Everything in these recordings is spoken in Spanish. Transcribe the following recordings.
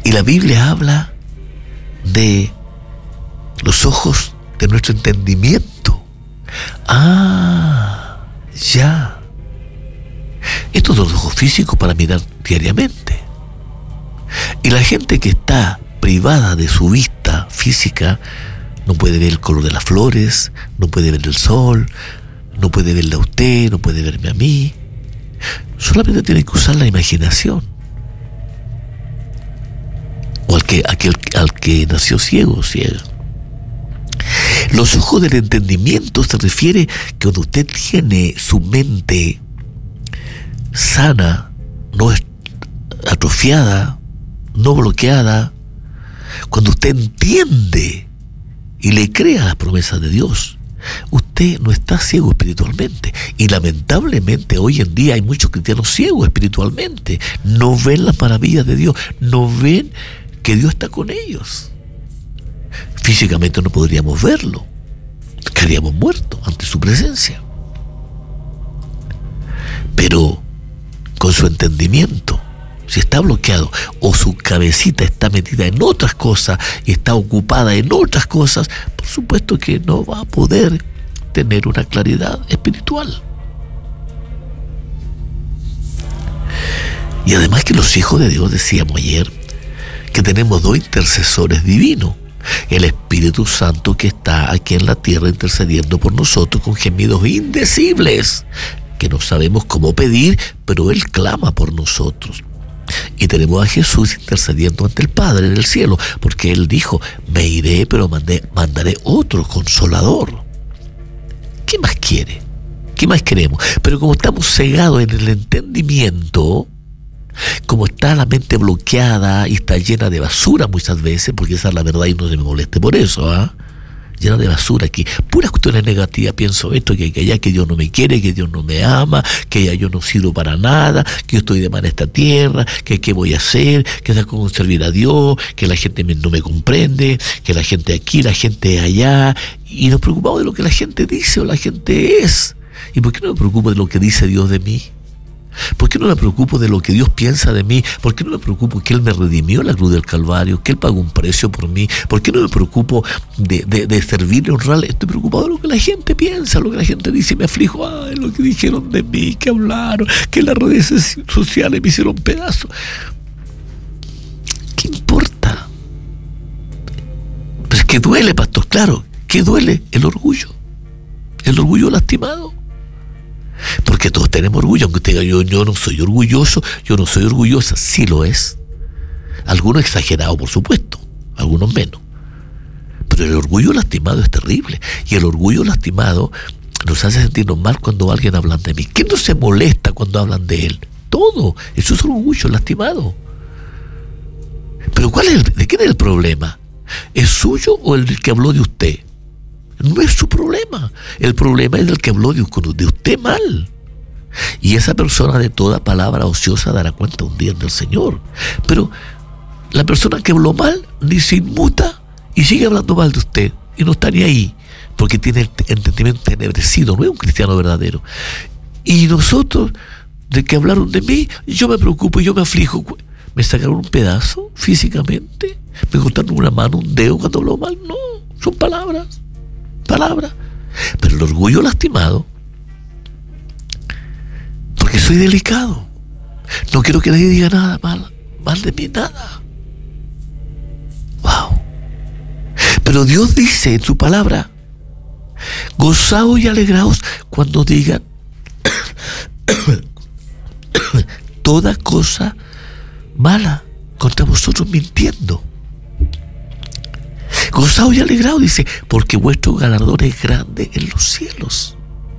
Y la Biblia habla de los ojos de nuestro entendimiento. Ya. Estos son los ojos físicos para mirar diariamente. Y la gente que está privada de su vista física no puede ver el color de las flores, no puede ver el sol, no puede verle a usted, no puede verme a mí. Solamente tiene que usar la imaginación. O al que nació ciego o ciega. Los ojos del entendimiento se refiere que cuando usted tiene su mente sana, no atrofiada, no bloqueada, cuando usted entiende y le cree a las promesas de Dios, usted no está ciego espiritualmente. Y lamentablemente hoy en día hay muchos cristianos ciegos espiritualmente. No ven las maravillas de Dios, no ven que Dios está con ellos. Físicamente no podríamos verlo, quedaríamos muertos ante su presencia. Pero con su entendimiento, si está bloqueado o su cabecita está metida en otras cosas y está ocupada en otras cosas, por supuesto que no va a poder tener una claridad espiritual. Y además que los hijos de Dios, decíamos ayer, que tenemos dos intercesores divinos. El Espíritu Santo que está aquí en la tierra intercediendo por nosotros con gemidos indecibles, que no sabemos cómo pedir, pero Él clama por nosotros. Y tenemos a Jesús intercediendo ante el Padre en el cielo, porque Él dijo: me iré, pero mandaré otro consolador. ¿Qué más quiere? ¿Qué más queremos? Pero como estamos cegados en el entendimiento, como está la mente bloqueada y está llena de basura muchas veces, porque esa es la verdad y no se me moleste por eso, llena de basura aquí, puras cuestiones negativas, pienso esto, que allá, que Dios no me quiere, que Dios no me ama, que ya yo no sirvo para nada, que yo estoy de mal en esta tierra, que qué voy a hacer, que es como servir a Dios, que la gente no me comprende, que la gente aquí, la gente allá, y nos preocupamos de lo que la gente dice o la gente es. ¿Y por qué no me preocupo de lo que dice Dios de mí? ¿Por qué no me preocupo de lo que Dios piensa de mí? ¿Por qué no me preocupo que Él me redimió en la cruz del Calvario, que Él pagó un precio por mí? ¿Por qué no me preocupo de servirle, honrarle? Estoy preocupado de lo que la gente piensa, lo que la gente dice, me aflijo, lo que dijeron de mí, que hablaron, que las redes sociales me hicieron pedazos. ¿Qué importa? Pero es que duele, pastor, claro, que duele el orgullo lastimado. Porque todos tenemos orgullo, aunque usted diga yo no soy orgulloso, yo no soy orgullosa, sí lo es. Algunos exagerados, por supuesto, algunos menos. Pero el orgullo lastimado es terrible. Y el orgullo lastimado nos hace sentirnos mal cuando alguien habla de mí. ¿Quién no se molesta cuando hablan de él? Todo, eso es orgullo lastimado. Pero ¿de quién es el problema? ¿Es suyo o el que habló de usted? No es su problema. El problema es del que habló de usted mal. Y esa persona de toda palabra ociosa dará cuenta un día del Señor. Pero la persona que habló mal ni se inmuta y sigue hablando mal de usted y no está ni ahí, porque tiene el entendimiento entenebrecido, no es un cristiano verdadero. Y nosotros, de que hablaron de mí, yo me preocupo, yo me aflijo. ¿Me sacaron un pedazo físicamente? ¿Me cortaron una mano, un dedo cuando habló mal? No, son palabras. Pero el orgullo lastimado, porque soy delicado, no quiero que nadie diga nada mal de mí, nada. Wow. Pero Dios dice en su palabra: gozaos y alegraos cuando digan toda cosa mala contra vosotros mintiendo. Gozaos y alegraos, dice, porque vuestro galardón es grande en los cielos.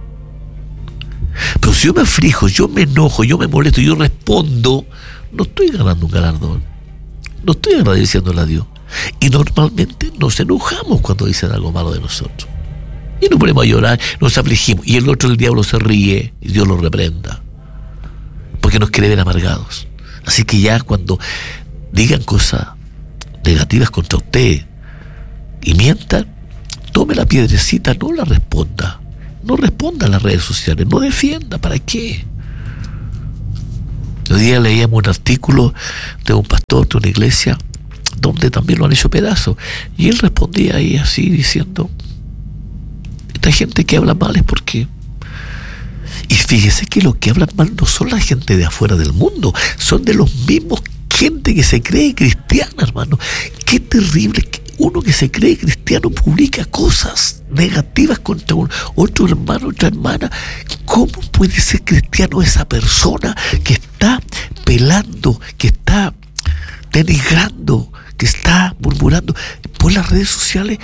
Pero si yo me aflijo, yo me enojo, yo me molesto, yo respondo, no estoy ganando un galardón, no estoy agradeciéndole a Dios. Y normalmente nos enojamos cuando dicen algo malo de nosotros y nos ponemos a llorar, nos afligimos, y el diablo se ríe y Dios lo reprenda, porque nos quiere ver amargados. Así que ya cuando digan cosas negativas contra usted y mientan, tome la piedrecita, no la responda. No responda a las redes sociales, no defienda, ¿para qué? Hoy día leíamos un artículo de un pastor de una iglesia donde también lo han hecho pedazos. Y él respondía ahí así diciendo, esta gente que habla mal es porque... Y fíjese que los que hablan mal no son la gente de afuera del mundo, son de los mismos gente que se cree cristiana, hermano. Qué terrible que uno que se cree cristiano publica cosas negativas contra otro hermano, otra hermana. ¿Cómo puede ser cristiano esa persona que está pelando, que está denigrando, que está murmurando por las redes sociales?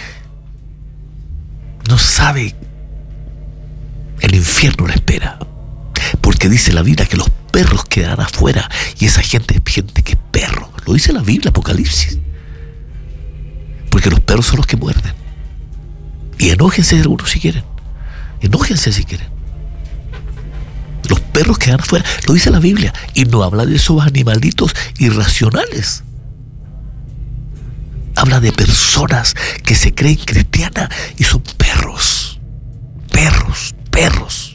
No sabe, el infierno le espera, porque dice la Biblia que los perros quedarán afuera, y esa gente es gente que es perro. Lo dice la Biblia, Apocalipsis, porque los perros son los que muerden. Y enójense algunos si quieren, enójense si quieren. Los perros quedan afuera, lo dice la Biblia, y no habla de esos animalitos irracionales. Habla de personas que se creen cristianas y son perros. Perros.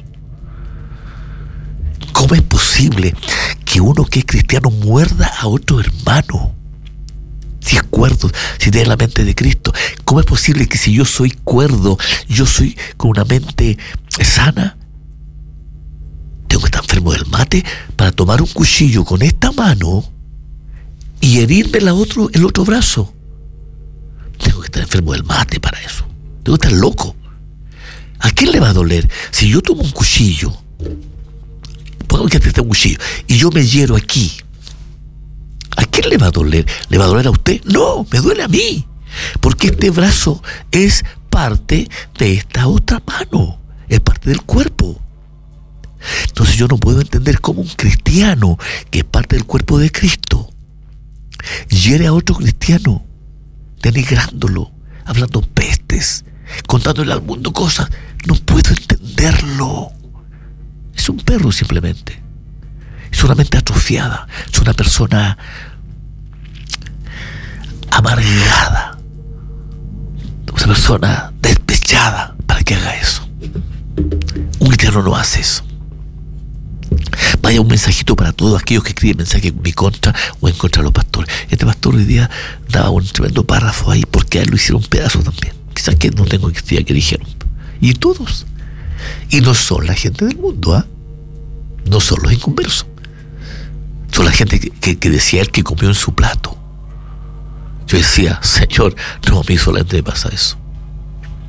¿Cómo es posible que uno que es cristiano muerda a otro hermano? Si es cuerdo, si tiene la mente de Cristo. ¿Cómo es posible que si yo soy cuerdo, yo soy con una mente sana, tengo que estar enfermo del mate para tomar un cuchillo con esta mano y herirme el otro brazo? Tengo que estar enfermo del mate para eso. Tengo que estar loco. ¿A quién le va a doler? Si yo tomo un cuchillo, pongo que este un cuchillo, y yo me hiero aquí, ¿a quién le va a doler? ¿Le va a doler a usted? No, me duele a mí, porque este brazo es parte de esta otra mano, es parte del cuerpo. Entonces yo no puedo entender cómo un cristiano que es parte del cuerpo de Cristo hiere a otro cristiano, denigrándolo, hablando pestes, contándole al mundo cosas. No puedo entenderlo. Es un perro simplemente. Es una mente atrofiada. Es una persona amargada. Una persona despechada para que haga eso. Un cristiano no hace eso. Vaya un mensajito para todos aquellos que escriben mensajes en mi contra o en contra de los pastores. Este pastor hoy día daba un tremendo párrafo ahí porque a él lo hicieron pedazo también. Quizás que no tengo que dijeron. Y todos. Y no son la gente del mundo, no son los inconversos. Son la gente que decía él que comió en su plato. Yo decía, Señor, no, a mí solamente me pasa eso.